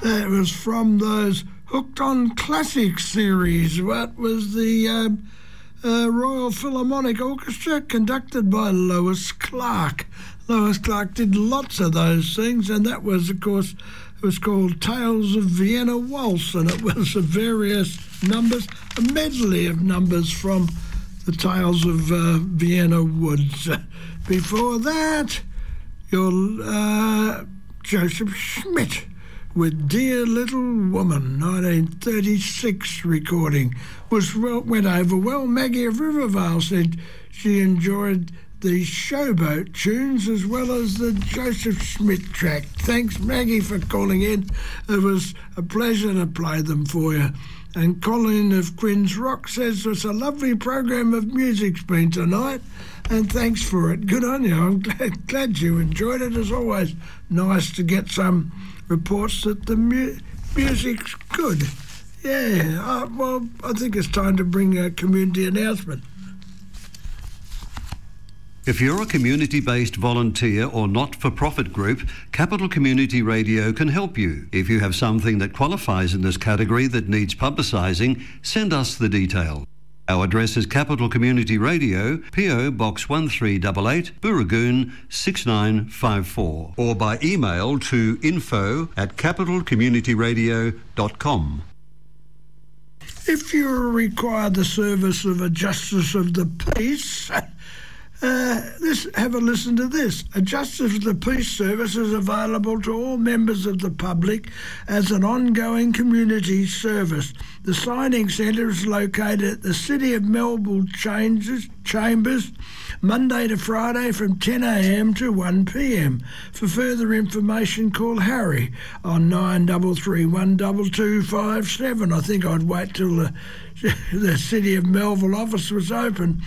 It was from those Hooked on Classics series. What was the Royal Philharmonic Orchestra, conducted by Lois Clark. Lois Clark did lots of those things, and that was, of course, it was called Tales of Vienna Waltz, and it was of various numbers, a medley of numbers from the Tales of Vienna Woods. Before that, your Joseph Schmidt with Dear Little Woman, 1936 recording, went over well. Maggie of Rivervale said she enjoyed the Showboat tunes as well as the Joseph Schmidt track. Thanks, Maggie, for calling in. It was a pleasure to play them for you. And Colin of Quinns Rock says it's a lovely program of music's been tonight, and thanks for it. Good on you. I'm glad you enjoyed it. As always, nice to get some reports that the music's good. Yeah, well, I think it's time to bring a community announcement. If you're a community-based volunteer or not-for-profit group, Capital Community Radio can help you. If you have something that qualifies in this category that needs publicising, send us the detail. Our address is Capital Community Radio, PO Box 1388, Booragoon 6954, or by email to info@capitalcommunityradio.com. If you require the service of a Justice of the Peace, have a listen to this. A Justice of the Peace service is available to all members of the public as an ongoing community service. The signing centre is located at the City of Melbourne Chambers, Monday to Friday from 10 a.m. to 1 p.m. For further information, call Harry on 93312257. I think I'd wait till the City of Melville office was open.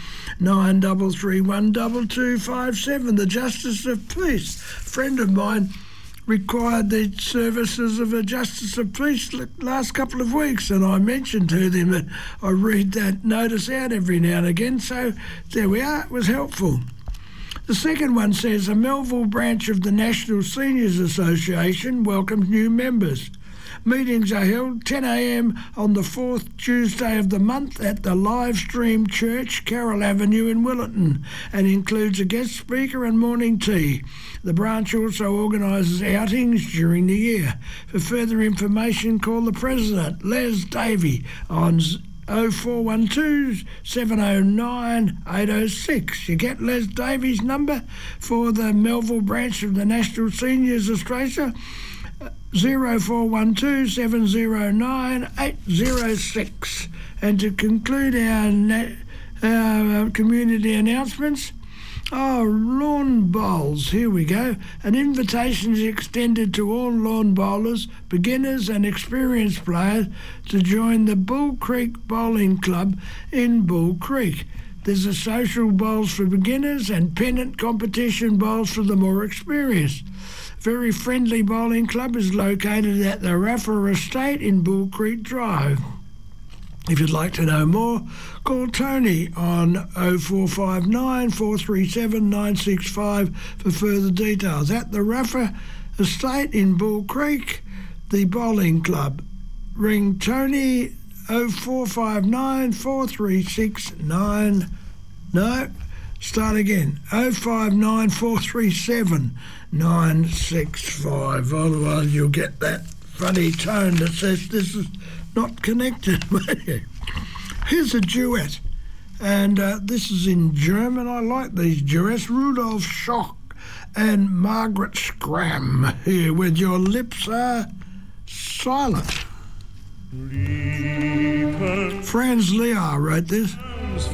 93312257. The Justice of Peace. A friend of mine required the services of a Justice of Peace last couple of weeks, and I mentioned to them that I read that notice out every now and again, so there we are. It was helpful. The second one says a Melville branch of the National Seniors Association welcomes new members. Meetings are held 10 a.m. on the fourth Tuesday of the month at the Live Stream Church, Carroll Avenue in Willetton, and includes a guest speaker and morning tea. The branch also organises outings during the year. For further information, call the President, Les Davey, on 0412 709 806. You get Les Davies' number for the Melville branch of the National Seniors Australia, 0412 709 806. And to conclude our community announcements, lawn bowls. Here we go. An invitation is extended to all lawn bowlers, beginners and experienced players to join the Bull Creek Bowling Club in Bull Creek. There's a social bowls for beginners and pennant competition bowls for the more experienced. Very friendly bowling club is located at the Raffa Estate in Bull Creek Drive. If you'd like to know more, call Tony on 0459 437 965 for further details. At the Raffa Estate in Bull Creek, the bowling club. Ring Tony 0459 436 059 437 965. Otherwise you'll get that funny tone that says this is not connected. Here's a duet, and this is in German. I like these duets. Rudolf Schock and Margaret Scram here with Your Lips Are Silent. Franz Lehar wrote this.